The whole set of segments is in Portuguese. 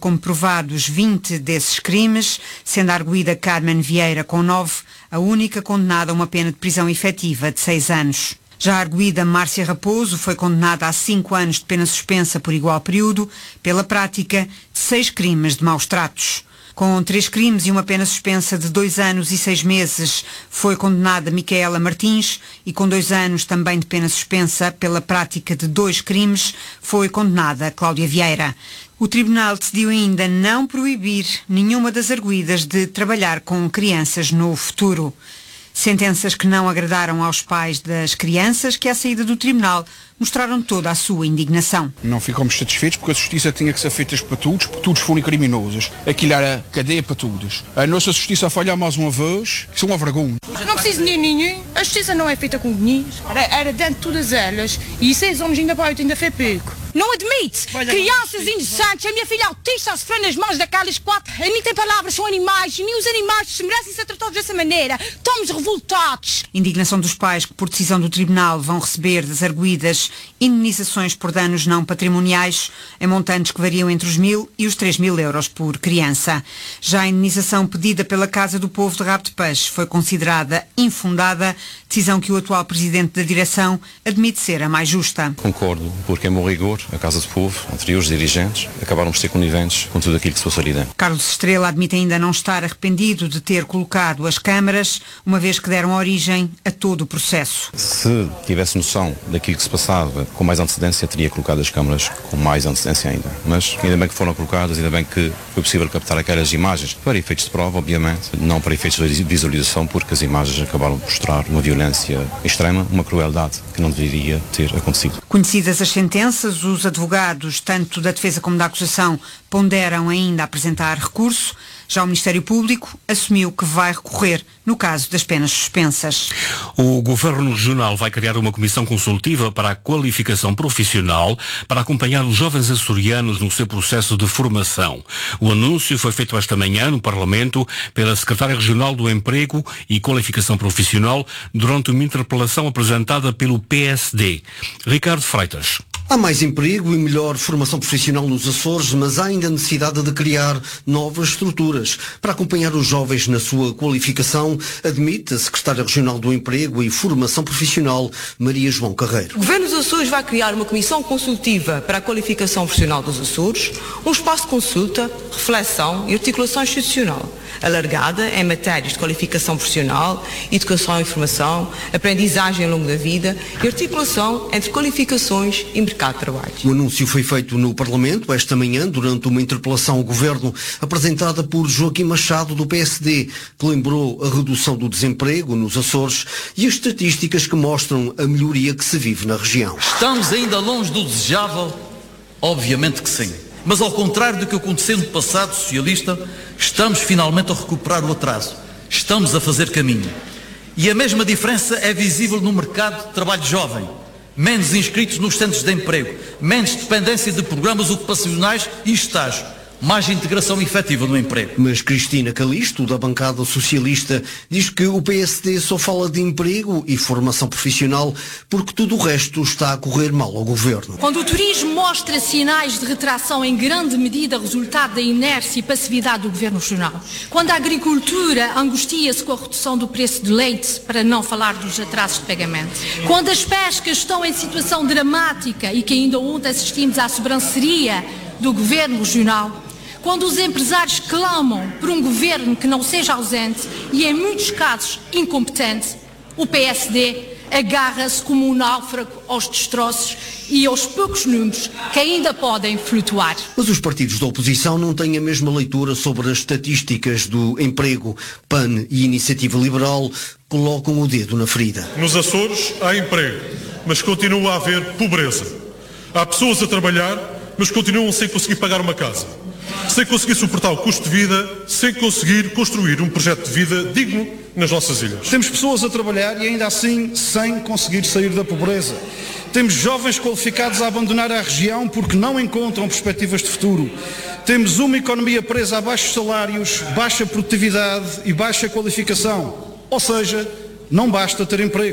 como provados 20 desses crimes, sendo arguida Carmen Vieira com 9, a única condenada a uma pena de prisão efetiva de 6 anos. Já a arguida Márcia Raposo foi condenada a 5 anos de pena suspensa por igual período, pela prática de 6 crimes de maus tratos. Com 3 crimes e uma pena suspensa de 2 anos e 6 meses, foi condenada Micaela Martins e com 2 anos também de pena suspensa pela prática de 2 crimes, foi condenada Cláudia Vieira. O Tribunal decidiu ainda não proibir nenhuma das arguidas de trabalhar com crianças no futuro. Sentenças que não agradaram aos pais das crianças que, à saída do Tribunal, mostraram toda a sua indignação. Não ficamos satisfeitos porque a justiça tinha que ser feita para todos forem criminosos. Aquilo era cadeia para todos. A nossa justiça falha mais uma vez, isso é uma vergonha. Não preciso de dinheiro nenhum, a justiça não é feita com dinheiro. Era dentro de todas elas. E 6 homens ainda para 8 ainda foi pouco. Não admite! Crianças inocentes, a minha filha autista a sofrer nas mãos daquelas 4. A mim tem palavras, são animais, e nem os animais se merecem ser tratados dessa maneira. Estamos revoltados. Indignação dos pais que, por decisão do Tribunal, vão receber das arguidas indenizações por danos não patrimoniais em montantes que variam entre os 1.000 e os 3.000 euros por criança. Já a indenização pedida pela Casa do Povo de Rabo de Peixe foi considerada infundada, decisão que o atual presidente da direção admite ser a mais justa. Concordo, porque em bom rigor a Casa do Povo, anteriores dirigentes, acabaram por ser coniventes com tudo aquilo que se passou ali dentro. Carlos Estrela admite ainda não estar arrependido de ter colocado as câmaras, uma vez que deram origem a todo o processo. Se tivesse noção daquilo que se passava com mais antecedência, teria colocado as câmaras com mais antecedência ainda. Mas ainda bem que foram colocadas, ainda bem que foi possível captar aquelas imagens para efeitos de prova, obviamente, não para efeitos de visualização, porque as imagens acabaram por mostrar uma violência extrema, uma crueldade que não deveria ter acontecido. Conhecidas as sentenças, os advogados, tanto da defesa como da acusação, ponderam ainda apresentar recurso. Já o Ministério Público assumiu que vai recorrer no caso das penas suspensas. O Governo Regional vai criar uma comissão consultiva para a qualificação profissional para acompanhar os jovens açorianos no seu processo de formação. O anúncio foi feito esta manhã no Parlamento pela Secretária Regional do Emprego e Qualificação Profissional durante uma interpelação apresentada pelo PSD. Ricardo Freitas. Há mais emprego e melhor formação profissional nos Açores, mas há ainda necessidade de criar novas estruturas para acompanhar os jovens na sua qualificação, admite a Secretária Regional do Emprego e Formação Profissional, Maria João Carreiro. O Governo dos Açores vai criar uma comissão consultiva para a qualificação profissional dos Açores, um espaço de consulta, reflexão e articulação institucional, alargada em matérias de qualificação profissional, educação e formação, aprendizagem ao longo da vida e articulação entre qualificações e mercado de trabalho. O anúncio foi feito no Parlamento esta manhã durante uma interpelação ao Governo apresentada por Joaquim Machado do PSD, que lembrou a redução do desemprego nos Açores e as estatísticas que mostram a melhoria que se vive na região. Estamos ainda longe do desejável? Obviamente que sim. Mas ao contrário do que aconteceu no passado socialista, estamos finalmente a recuperar o atraso. Estamos a fazer caminho. E a mesma diferença é visível no mercado de trabalho jovem. Menos inscritos nos centros de emprego, menos dependência de programas ocupacionais e estágio, mais integração efetiva no emprego. Mas Cristina Calisto, da bancada socialista, diz que o PSD só fala de emprego e formação profissional porque tudo o resto está a correr mal ao governo. Quando o turismo mostra sinais de retração em grande medida resultado da inércia e passividade do governo regional, quando a agricultura angustia-se com a redução do preço de leite, para não falar dos atrasos de pagamento, quando as pescas estão em situação dramática e que ainda ontem assistimos à sobranceria do governo regional, quando os empresários clamam por um governo que não seja ausente e, em muitos casos, incompetente, o PSD agarra-se como um náufrago aos destroços e aos poucos números que ainda podem flutuar. Mas os partidos da oposição não têm a mesma leitura sobre as estatísticas do emprego. PAN e Iniciativa Liberal colocam o dedo na ferida. Nos Açores há emprego, mas continua a haver pobreza. Há pessoas a trabalhar, mas continuam sem conseguir pagar uma casa, sem conseguir suportar o custo de vida, sem conseguir construir um projeto de vida digno nas nossas ilhas. Temos pessoas a trabalhar e ainda assim sem conseguir sair da pobreza. Temos jovens qualificados a abandonar a região porque não encontram perspectivas de futuro. Temos uma economia presa a baixos salários, baixa produtividade e baixa qualificação. Ou seja, não basta ter emprego.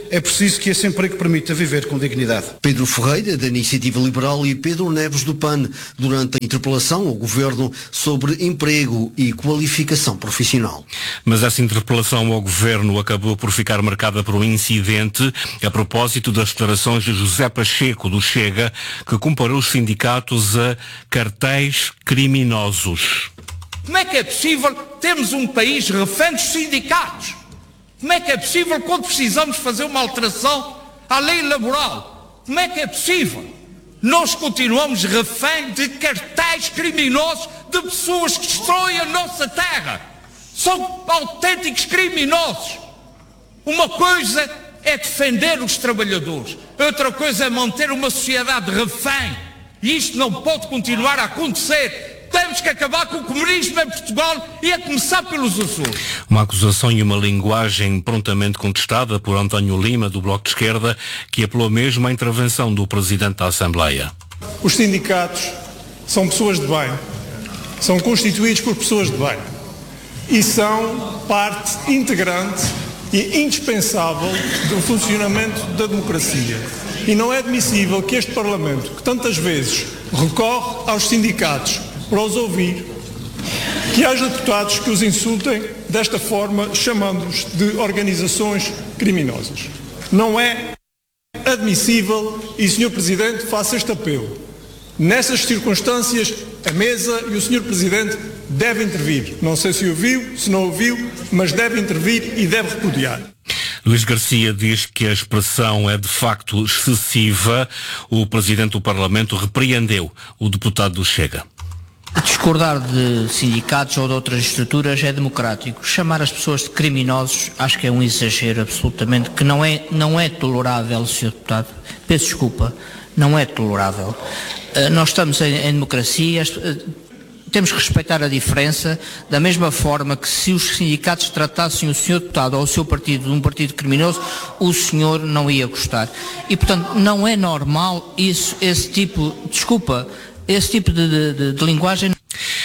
é preciso que esse emprego permita viver com dignidade. Pedro Ferreira, da Iniciativa Liberal, e Pedro Neves, do PAN, durante a interpelação ao Governo sobre emprego e qualificação profissional. Mas essa interpelação ao Governo acabou por ficar marcada por um incidente a propósito das declarações de José Pacheco, do Chega, que comparou os sindicatos a cartéis criminosos. Como é que é possível termos um país refém dos sindicatos? Como é que é possível quando precisamos fazer uma alteração à lei laboral? Como é que é possível? Nós continuamos refém de cartéis criminosos de pessoas que destroem a nossa terra. São autênticos criminosos. Uma coisa é defender os trabalhadores, outra coisa é manter uma sociedade refém. E isto não pode continuar a acontecer. Temos que acabar com o comunismo em Portugal e a começar pelos Açores. Uma acusação e uma linguagem prontamente contestada por António Lima, do Bloco de Esquerda, que apelou mesmo à intervenção do Presidente da Assembleia. Os sindicatos são pessoas de bem, são constituídos por pessoas de bem e são parte integrante e indispensável do funcionamento da democracia. E não é admissível que este Parlamento, que tantas vezes recorre aos sindicatos para os ouvir, que haja deputados que os insultem desta forma, chamando-os de organizações criminosas. Não é admissível e, Sr. Presidente, faço este apelo. Nessas circunstâncias, a mesa e o Sr. Presidente devem intervir. Não sei se ouviu, se não ouviu, mas deve intervir e deve repudiar. Luís Garcia diz que a expressão é de facto excessiva. O Presidente do Parlamento repreendeu o deputado do Chega. Discordar de sindicatos ou de outras estruturas é democrático. Chamar as pessoas de criminosos acho que é um exagero absolutamente, que não é tolerável, Sr. Deputado. Peço desculpa, não é tolerável. Nós estamos em democracia, temos que respeitar a diferença, da mesma forma que se os sindicatos tratassem o Sr. Deputado ou o seu partido de um partido criminoso, o senhor não ia gostar. E, portanto, não é normal esse tipo de linguagem.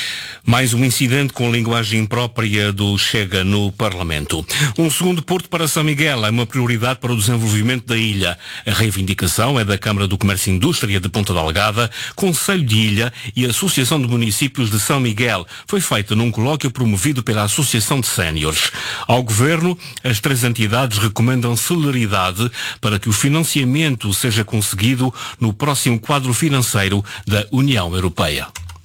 Mais um incidente com linguagem imprópria do Chega no Parlamento. Um segundo porto para São Miguel é uma prioridade para o desenvolvimento da ilha. A reivindicação é da Câmara do Comércio e Indústria de Ponta Delgada, Conselho de Ilha e Associação de Municípios de São Miguel. Foi feita num colóquio promovido pela Associação de Séniores. Ao Governo, as três entidades recomendam celeridade para que o financiamento seja conseguido no próximo quadro financeiro da União Europeia.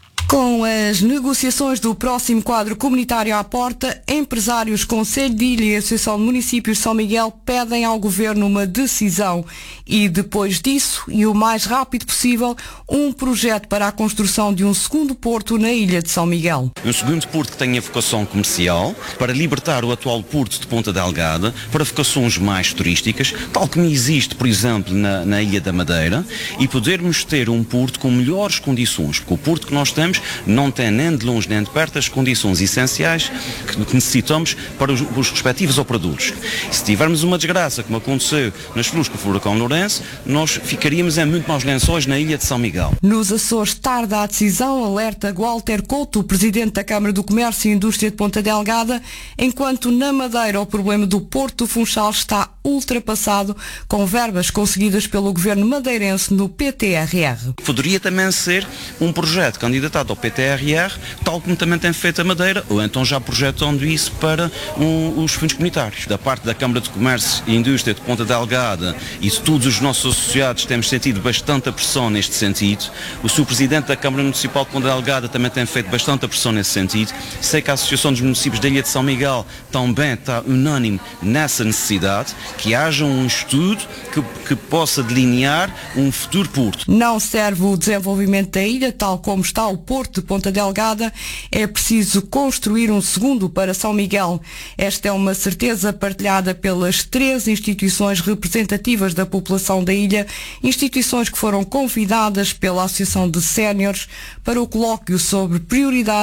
Com as negociações do próximo quadro comunitário à porta, empresários, Conselho de Ilha e Associação de Municípios de São Miguel pedem ao Governo uma decisão e, depois disso, e o mais rápido possível, um projeto para a construção de um segundo porto na ilha de São Miguel. Um segundo porto que tenha vocação comercial, para libertar o atual porto de Ponta Delgada para vocações mais turísticas, tal como existe, por exemplo, na Ilha da Madeira, e podermos ter um porto com melhores condições, porque o porto que nós temos não tem nem de longe nem de perto as condições essenciais que necessitamos para os respectivos operadores. E se tivermos uma desgraça, como aconteceu nas flores com o furacão Lourenço, nós ficaríamos em muito maus lençóis na ilha de São Miguel. Nos Açores tarda a decisão, alerta Walter Couto, Presidente da Câmara do Comércio e Indústria de Ponta Delgada, enquanto na Madeira o problema do Porto do Funchal está ultrapassado com verbas conseguidas pelo Governo madeirense no PTRR. Poderia também ser um projeto candidatado ao PTRR, tal como também tem feito a Madeira, ou então já projetando isso para os fundos comunitários. Da parte da Câmara de Comércio e Indústria de Ponta Delgada e de todos os nossos associados temos sentido bastante pressão neste sentido. O Sr. Presidente da Câmara Municipal de Ponta Delgada também tem feito bastante pressão nesse sentido. Sei que a Associação dos Municípios da Ilha de São Miguel também está unânime nessa necessidade, que haja um estudo que possa delinear um futuro porto. Não serve o desenvolvimento da ilha, tal como está o Porto de Ponta Delgada, é preciso construir um segundo para São Miguel. Esta é uma certeza partilhada pelas três instituições representativas da população da ilha, instituições que foram convidadas pela Associação de Séniores para o colóquio sobre prioridades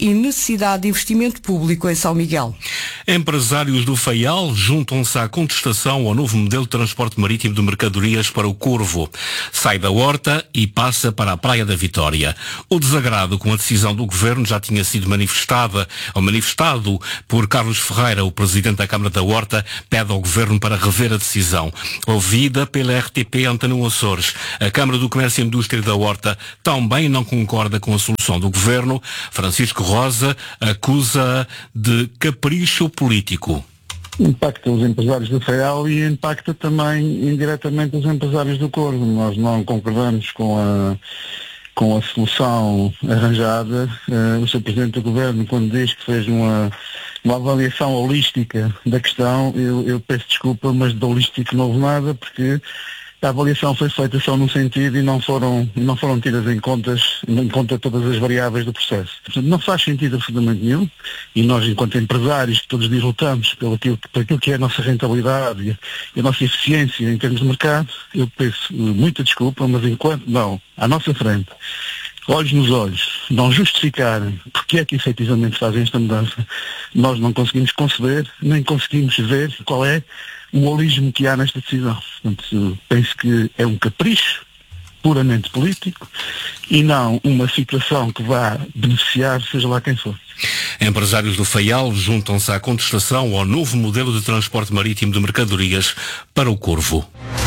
e necessidade de investimento público em São Miguel. Empresários do Faial juntam-se à contestação ao novo modelo de transporte marítimo de mercadorias para o Corvo. Sai da Horta e passa para a Praia da Vitória. O desagrado com a decisão do Governo já tinha sido manifestado por Carlos Ferreira, o Presidente da Câmara da Horta, pede ao Governo para rever a decisão. Ouvida pela RTP Antena Açores, a Câmara do Comércio e Indústria da Horta também não concorda com a solução do Governo. Francisco Rosa acusa de capricho político. Impacta os empresários do Faial e impacta também indiretamente os empresários do Corvo. Nós não concordamos com a solução arranjada. O Sr. Presidente do Governo, quando diz que fez uma avaliação holística da questão, eu peço desculpa, mas de holístico não houve nada, porque a avaliação foi feita só num sentido e não foram tidas em conta todas as variáveis do processo. Portanto, não faz sentido absolutamente nenhum, e nós, enquanto empresários, que todos os dias lutamos por aquilo que é a nossa rentabilidade e a nossa eficiência em termos de mercado, eu peço muita desculpa, mas enquanto não, à nossa frente, olhos nos olhos, não justificarem porque é que efetivamente fazem esta mudança, nós não conseguimos conceber, nem conseguimos ver qual é o holismo que há nesta decisão. Portanto, penso que é um capricho puramente político e não uma situação que vá beneficiar seja lá quem for. Empresários do Faial juntam-se à contestação ao novo modelo de transporte marítimo de mercadorias para o Corvo.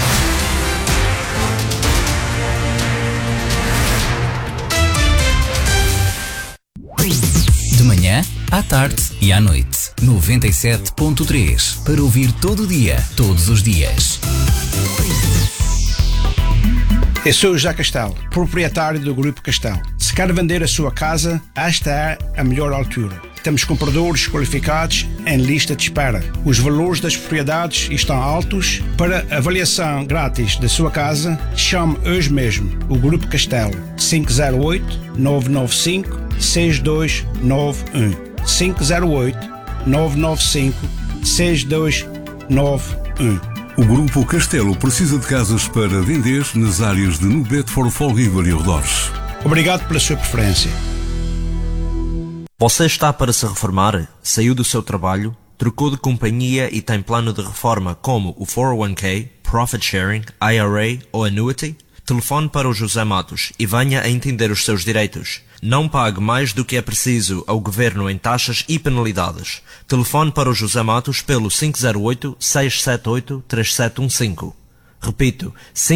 De manhã, à tarde e à noite. 97.3 para ouvir todo o dia, todos os dias. Eu sou o José Castelo, proprietário do Grupo Castelo. Se quer vender a sua casa, esta é a melhor altura. Temos compradores qualificados em lista de espera. Os valores das propriedades estão altos. Para avaliação grátis da sua casa, chame hoje mesmo o Grupo Castelo. 508-995-6291. 508-995-6291. O Grupo Castelo precisa de casas para vender nas áreas de New Bedford, Fall River e arredores. Obrigado pela sua preferência. Você está para se reformar? Saiu do seu trabalho? Trocou de companhia e tem plano de reforma como o 401k, Profit Sharing, IRA ou Annuity? Telefone para o José Matos e venha a entender os seus direitos. Não pague mais do que é preciso ao Governo em taxas e penalidades. Telefone para o José Matos pelo 508-678-3715. Repito,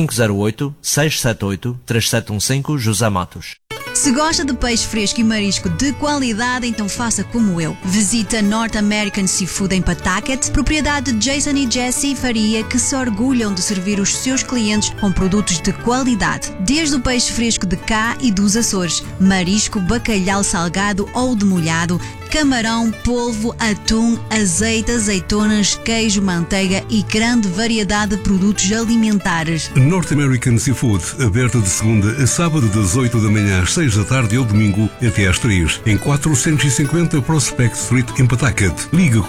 508-678-3715 José Matos. Se gosta de peixe fresco e marisco de qualidade, então faça como eu. Visita North American Seafood em Pawtucket, propriedade de Jason e Jessie Faria, que se orgulham de servir os seus clientes com produtos de qualidade. Desde o peixe fresco de cá e dos Açores, marisco, bacalhau salgado ou demolhado, camarão, polvo, atum, azeite, azeitonas, queijo, manteiga e grande variedade de produtos alimentares. North American Seafood, aberta de segunda a sábado das 8 da manhã às 6 da tarde ou domingo até às 3, em 450 Prospect Street em Pawtucket. Ligue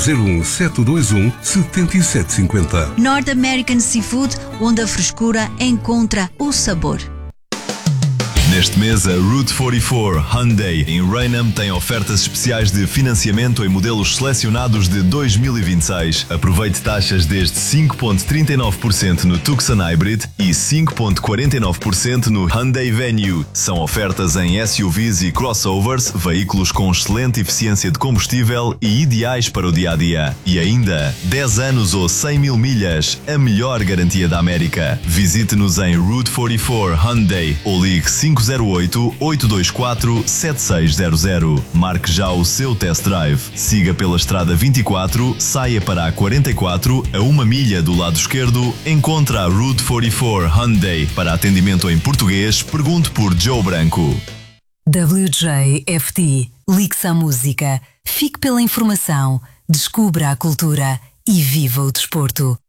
401-721-7750. North American Seafood, onde a frescura encontra o sabor. Neste mês, a Route 44 Hyundai em Raynham tem ofertas especiais de financiamento em modelos selecionados de 2026. Aproveite taxas desde 5,39% no Tucson Hybrid e 5,49% no Hyundai Venue. São ofertas em SUVs e crossovers, veículos com excelente eficiência de combustível e ideais para o dia-a-dia. E ainda, 10 anos ou 100 mil milhas, a melhor garantia da América. Visite-nos em Route 44 Hyundai ou ligue 508-824-7600. Marque já o seu test drive. Siga pela Estrada 24, saia para a 44, a 1 milha do lado esquerdo, encontra a Route 44 Hyundai. Para atendimento em português, pergunte por Joe Branco. WJFT. Ligue-se à música. Fique pela informação. Descubra a cultura e viva o desporto.